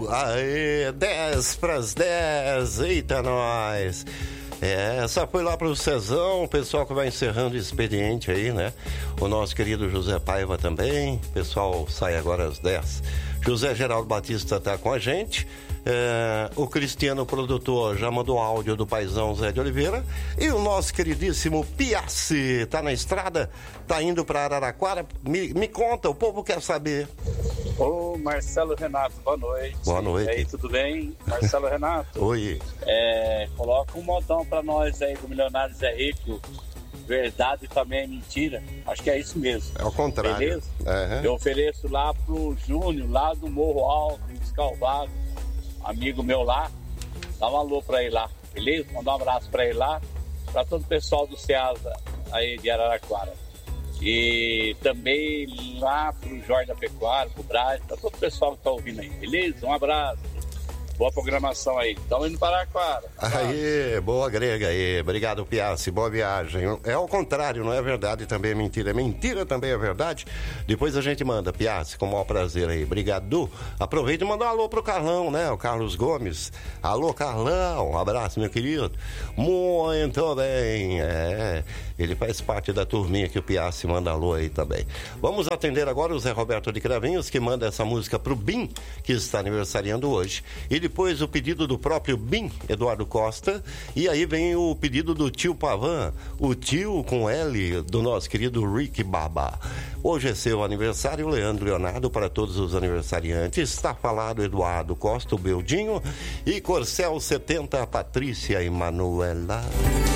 Aê, 10 para as 10. Eita, nós. Essa foi lá pro Cezão, o pessoal que vai encerrando o expediente aí, né? O nosso querido José Paiva também. O pessoal sai agora às 10. José Geraldo Batista tá com a gente. O Cristiano, produtor, já mandou áudio do paizão Zé de Oliveira. E o nosso queridíssimo Piassi tá na estrada, tá indo para Araraquara. Me conta, o povo quer saber. Ô, Marcelo Renato, boa noite. Boa noite. E aí, tudo bem? Marcelo Renato. Oi. Coloca um modão pra nós aí do Milionários é Rico. Verdade também é mentira. Acho que é isso mesmo. É o contrário. Beleza? Uhum. Eu ofereço lá pro Júnior, lá do Morro Alto, em Descalvado, amigo meu lá. Dá um alô pra ele lá, beleza? Manda um abraço pra ele lá, pra todo o pessoal do Ceasa aí de Araraquara. E também lá pro Jorge da Pecuária, pro Braz, pra todo o pessoal que tá ouvindo aí, beleza? Um abraço. Boa programação aí. Estamos indo para Araraquara. Aí, boa grega aí. Obrigado, Piassi. Boa viagem. É ao contrário, não é verdade, também é mentira. É mentira, também é verdade. Depois a gente manda, Piassi, com o maior prazer aí. Obrigado. Aproveita e manda um alô pro Carlão, né? O Carlos Gomes. Alô, Carlão. Um abraço, meu querido. Muito bem. Ele faz parte da turminha que o Piassi manda alô aí também. Vamos atender agora o Zé Roberto de Cravinhos, que manda essa música pro Bim, que está aniversariando hoje. E depois o pedido do próprio Bim, Eduardo Costa. E aí vem o pedido do tio Pavan, o tio com L do nosso querido Rick Baba. Hoje é seu aniversário, Leandro Leonardo, para todos os aniversariantes. Está falado Eduardo Costa, o Beldinho. E Corcel 70, Patrícia e Manuela.